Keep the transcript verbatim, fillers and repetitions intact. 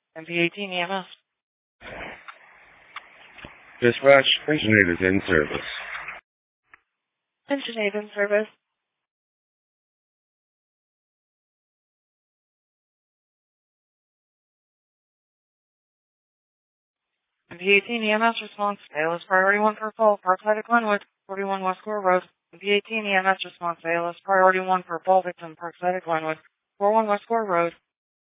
M P eighteen E M S. Dispatch, engine eight is in service. Engine eight in service. M P eighteen E M S response. A L S priority one for fall. Parkside at Glenwood, forty-one West Gore Road. M P eighteen E M S response. A L S priority one for fall victim. Parkside at Glenwood, forty-one West Gore Road.